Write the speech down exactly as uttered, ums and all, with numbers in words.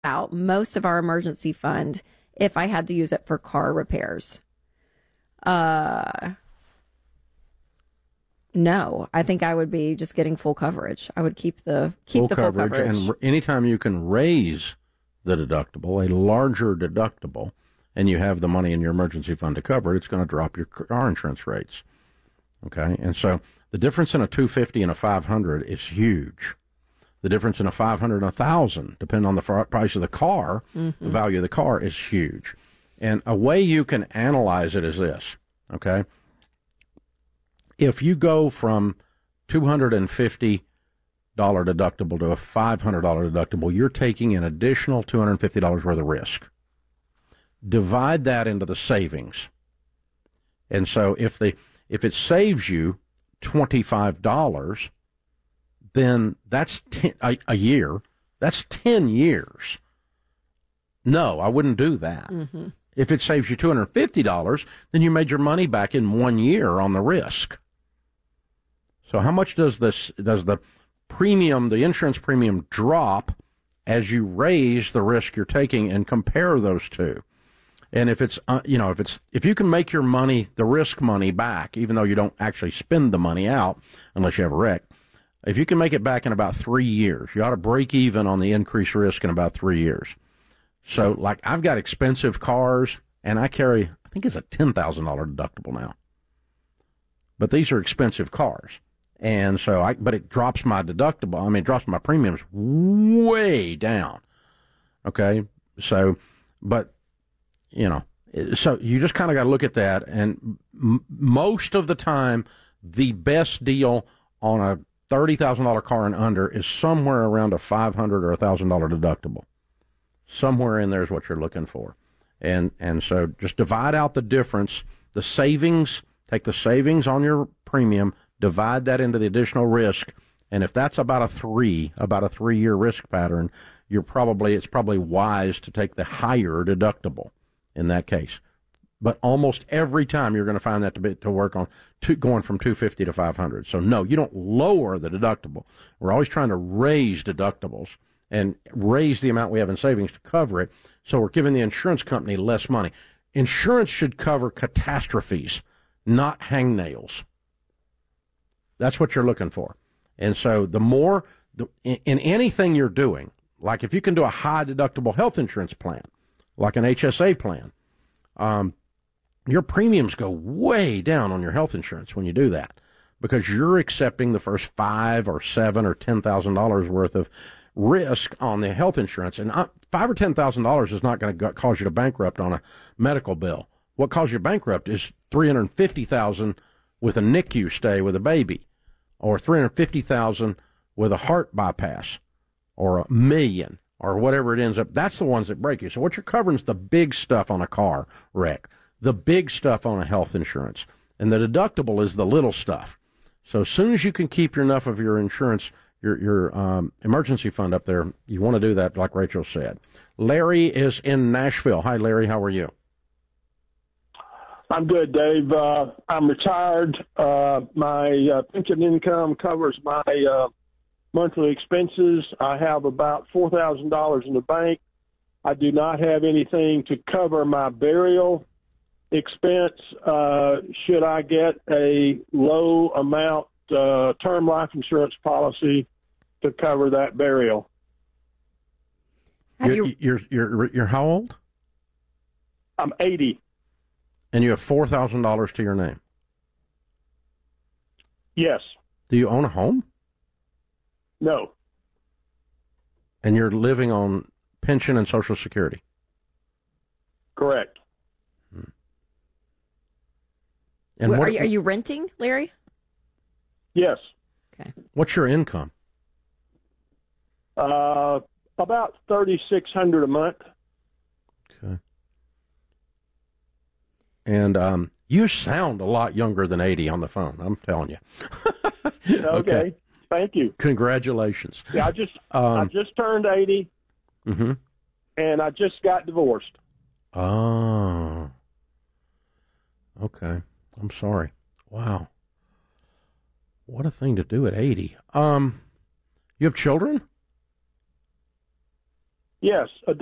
out most of our emergency fund if I had to use it for car repairs. Uh, no, I think I would be just getting full coverage. I would keep the keep full the coverage, full coverage. And anytime you can raise the deductible, a larger deductible, and you have the money in your emergency fund to cover it, it's going to drop your car insurance rates. Okay, and so the difference in a two fifty and a five hundred is huge. The difference in a five hundred and a thousand, depending on the price of the car, mm-hmm. the value of the car is huge. And a way you can analyze it is this, okay? If you go from two hundred fifty dollars deductible to a five hundred dollars deductible, you're taking an additional two hundred fifty dollars worth of risk. Divide that into the savings. And so if the if it saves you twenty-five dollars, then that's ten, a, a year. That's ten years. No, I wouldn't do that. Mm-hmm. If it saves you two hundred fifty dollars, then you made your money back in one year on the risk. So how much does this does the premium, the insurance premium, drop as you raise the risk you're taking and compare those two? And if it's, uh, you know, if it's, if you can make your money, the risk money back, even though you don't actually spend the money out unless you have a wreck, if you can make it back in about three years, you ought to break even on the increased risk in about three years. So, like, I've got expensive cars, and I carry, I think it's a ten thousand dollars deductible now. But these are expensive cars. And so I, but it drops my deductible. I mean, it drops my premiums way down. Okay. So, but, you know, so you just kind of got to look at that. And m- most of the time, the best deal on a thirty thousand dollars car and under is somewhere around a five hundred dollars or a one thousand dollars deductible. Somewhere in there is what you're looking for. And, and so just divide out the difference, the savings, take the savings on your premium, divide that into the additional risk, and if that's about a three, about a three-year risk pattern, you're probably it's probably wise to take the higher deductible in that case. But almost every time you're going to find that to be, to work on to, going from two fifty to five hundred. So no, you don't lower the deductible. We're always trying to raise deductibles and raise the amount we have in savings to cover it. So we're giving the insurance company less money. Insurance should cover catastrophes, not hangnails. That's what you're looking for. And so the more, the, in, in anything you're doing, like if you can do a high deductible health insurance plan, like an H S A plan, um, your premiums go way down on your health insurance when you do that, because you're accepting the first five or seven or ten thousand dollars worth of risk on the health insurance. And uh, five or ten thousand dollars is not going to cause you to bankrupt on a medical bill. What caused you bankrupt is three hundred fifty thousand dollars with a N I C U stay with a baby, or three hundred fifty thousand dollars with a heart bypass, or a million, or whatever it ends up. That's the ones that break you. So what you're covering is the big stuff on a car wreck, the big stuff on a health insurance, and the deductible is the little stuff. So as soon as you can keep enough of your insurance, your your um, emergency fund up there, you want to do that, like Rachel said. Larry is in Nashville. Hi, Larry. How are you? I'm good, Dave. Uh, I'm retired. Uh, my uh, pension income covers my uh, monthly expenses. I have about four thousand dollars in the bank. I do not have anything to cover my burial expense. Uh, should I get a low amount uh, term life insurance policy to cover that burial? Have you're, you... you're, you're, you're how old? I'm eighty. And you have four thousand dollars to your name? Yes. Do you own a home? No. And you're living on pension and Social Security? Correct. Hmm. And well, what, are, you, are you renting, Larry? Yes. Okay. What's your income? Uh, about thirty-six hundred dollars a month. Okay. And um, you sound a lot younger than eighty on the phone, I'm telling you. okay. okay. Thank you. Congratulations. Yeah, I just um, I just turned eighty, mm-hmm. and I just got divorced. Oh. Okay. I'm sorry. Wow. What a thing to do at eighty. Um, you have children? Yes, a